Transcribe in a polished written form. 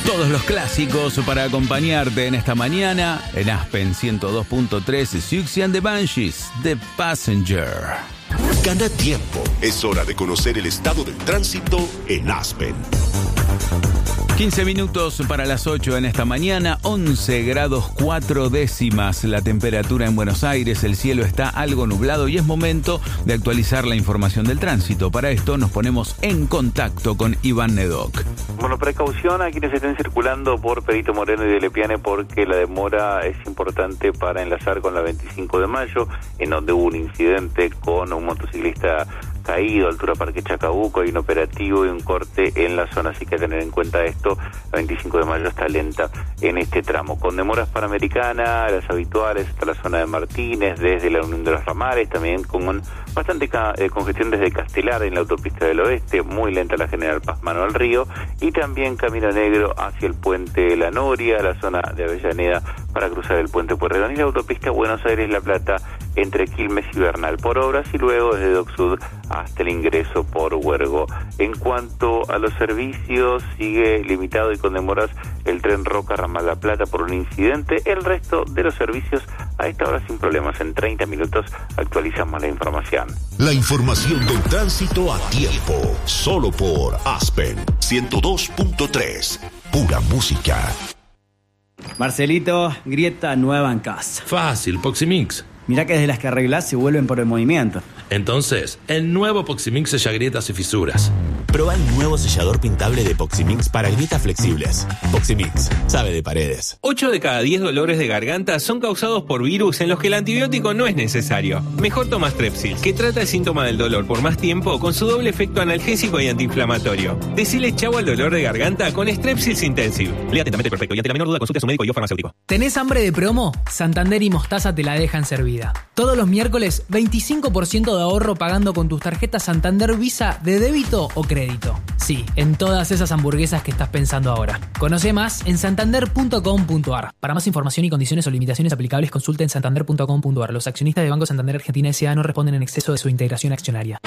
Todos los clásicos para acompañarte en esta mañana en Aspen 102.3, Siouxsie and the Banshees, The Passenger. Gana tiempo. Es hora de conocer el estado del tránsito en Aspen. 15 minutos para las 8 en esta mañana, 11 grados 4 décimas la temperatura en Buenos Aires, el cielo está algo nublado y es momento de actualizar la información del tránsito. Para esto nos ponemos en contacto con Iván Nedoc. Bueno, precaución a quienes estén circulando por Perito Moreno y de Lepiane porque la demora es importante para enlazar con la 25 de mayo, en donde hubo un incidente con un motociclista caído, altura Parque Chacabuco, hay un operativo y un corte en la zona, así que a tener en cuenta esto, la 25 de mayo está lenta en este tramo, con demoras Panamericana, las habituales hasta la zona de Martínez, desde la Unión de los Ramales, también con bastante congestión desde Castelar en la autopista del oeste, muy lenta la General Paz Manuel Río, y también Camino Negro hacia el puente La Noria, la zona de Avellaneda para cruzar el puente Pueyrredón y la autopista Buenos Aires-La Plata entre Quilmes y Bernal por obras y luego desde Dock Sud hasta el ingreso por Huergo. En cuanto a los servicios, sigue limitado y con demoras el tren Roca Ramal La Plata por un incidente. El resto de los servicios a esta hora sin problemas. En 30 minutos actualizamos la información. La información del tránsito a tiempo, solo por Aspen 102.3, pura música. Marcelito, grieta nueva en casa. Fácil, Poximix. Mirá que desde las que arreglás se vuelven por el movimiento. Entonces, el nuevo Poximix sella grietas y fisuras. Proba el nuevo sellador pintable de Poximix para grietas flexibles. Poximix, sabe de paredes. 8 de cada 10 dolores de garganta son causados por virus en los que el antibiótico no es necesario. Mejor toma Strepsils, que trata el síntoma del dolor por más tiempo con su doble efecto analgésico y antiinflamatorio. Decile chau al dolor de garganta con Strepsils Intensive. Lea atentamente perfecto y ante la menor duda consulte a su médico y o farmacéutico. ¿Tenés hambre de promo? Santander y Mostaza te la dejan servida. Todos los miércoles, 25% de ahorro pagando con tus tarjetas Santander Visa de débito o crédito. Sí, en todas esas hamburguesas que estás pensando ahora. Conoce más en santander.com.ar. Para más información y condiciones o limitaciones aplicables, consulte en santander.com.ar. Los accionistas de Banco Santander Argentina S.A. no responden en exceso de su integración accionaria.